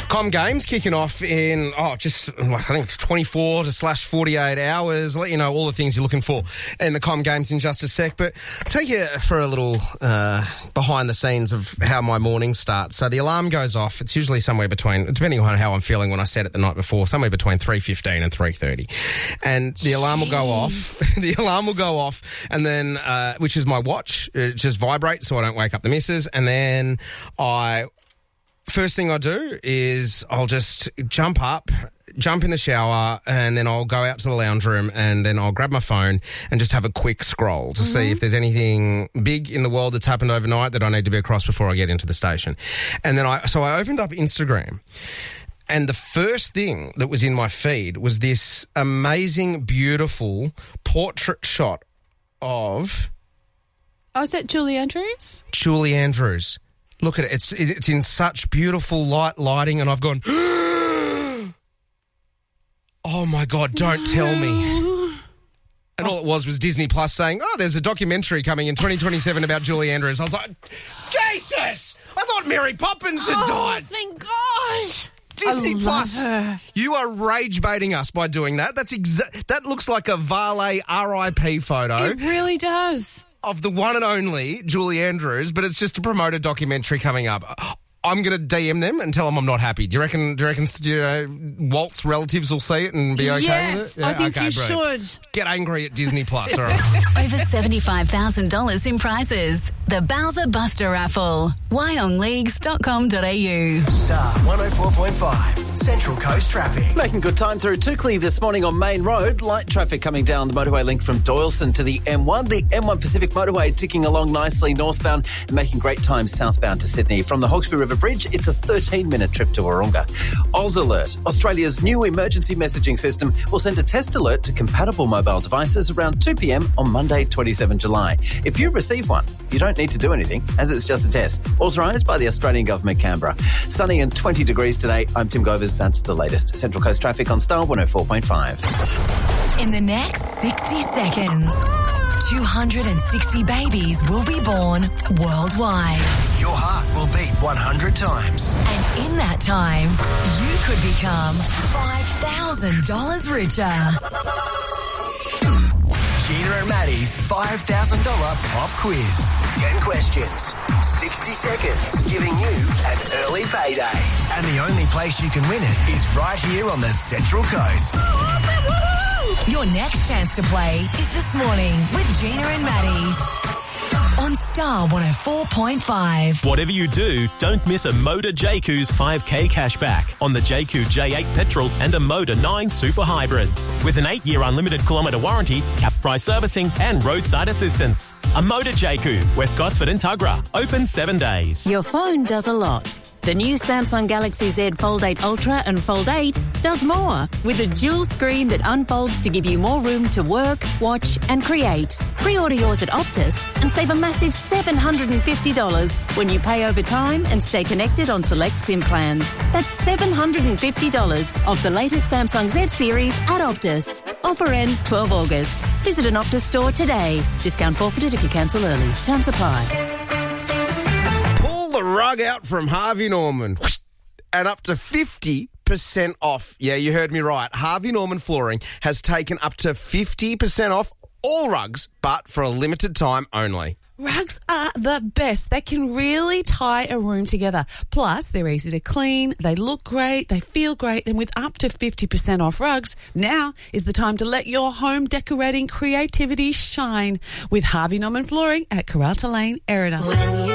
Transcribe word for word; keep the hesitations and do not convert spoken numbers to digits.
Com Games kicking off in, oh, just, I think, twenty-four to slash forty-eight hours. I'll let you know all the things you're looking for in the Com Games in just a sec. But I'll take you for a little uh, behind the scenes of how my morning starts. So the alarm goes off. It's usually somewhere between, depending on how I'm feeling when I set it the night before, somewhere between three fifteen and three thirty. And the alarm will go off. The alarm will go off, and then, uh, which is my watch. It just vibrates so I don't wake up the missus. And then I... First thing I do is I'll just jump up, jump in the shower, and then I'll go out to the lounge room, and then I'll grab my phone and just have a quick scroll to mm-hmm. see if there's anything big in the world that's happened overnight that I need to be across before I get into the station. And then I, so I opened up Instagram, and the first thing that was in my feed was this amazing, beautiful portrait shot of... Oh, is that Julie Andrews? Julie Andrews. Look at it. It's it's in such beautiful light lighting, and I've gone, oh, my God, don't no. tell me. And all it was was Disney Plus saying, oh, there's a documentary coming in twenty twenty-seven about Julie Andrews. I was like, Jesus! I thought Mary Poppins had oh, died. Thank God. Disney I Plus, her. You are rage baiting us by doing that. That's exa- That looks like a Vale R I P photo. It really does. Of the one and only Julie Andrews, but it's just to promote a documentary coming up. I'm going to D M them and tell them I'm not happy. Do you reckon, do you reckon you know, Walt's relatives will see it and be okay yes, with it? Yeah, I think okay, you brilliant. should. Get angry at Disney Plus, all right? Over seventy-five thousand dollars in prizes. The Bowser Buster Raffle. wyong leagues dot com dot a u. Star one oh four point five, Central Coast Traffic. Making good time through Toukley this morning on Main Road. Light traffic coming down the motorway link from Doyleston to the M one. The M one Pacific motorway ticking along nicely northbound and making great time southbound to Sydney. From the Hawkesbury River Bridge, it's a thirteen-minute trip to Wahroonga. Oz Alert, Australia's new emergency messaging system, will send a test alert to compatible mobile devices around two p.m. on Monday, the twenty-seventh of July. If you receive one, you don't need to do anything, as it's just a test. Authorised by the Australian Government, Canberra. Sunny and twenty degrees today. I'm Tim Govers. That's the latest. Central Coast Traffic on Star one oh four point five. In the next sixty seconds, two hundred sixty babies will be born worldwide. Your heart will beat one hundred times. And in that time, you could become five thousand dollars richer. Gina and Maddie's five thousand dollars pop quiz. ten questions, sixty seconds, giving you an early payday. And the only place you can win it is right here on the Central Coast. Your next chance to play is this morning with Gina and Maddie on Star one oh four point five. Whatever you do, don't miss a Motor J Q's five K cashback on the J Q J eight petrol and a Motor nine super hybrids. With an eight-year unlimited kilometre warranty, cap price servicing and roadside assistance. A Motor J Q, West Gosford and Tuggerah. Open seven days. Your phone does a lot. The new Samsung Galaxy Z Fold eight Ultra and Fold eight does more, with a dual screen that unfolds to give you more room to work, watch and create. Pre-order yours at Optus and save a massive seven hundred fifty dollars when you pay over time and stay connected on select SIM plans. That's seven hundred fifty dollars off the latest Samsung Z series at Optus. Offer ends twelfth of August. Visit an Optus store today. Discount forfeited if you cancel early. Terms apply. The rug out from Harvey Norman and up to fifty percent off. Yeah, you heard me right. Harvey Norman Flooring has taken up to fifty percent off all rugs, but for a limited time only. Rugs are the best. They can really tie a room together. Plus, they're easy to clean, they look great, they feel great, and with up to fifty percent off rugs, now is the time to let your home decorating creativity shine with Harvey Norman Flooring at Karratha Lane, Erina.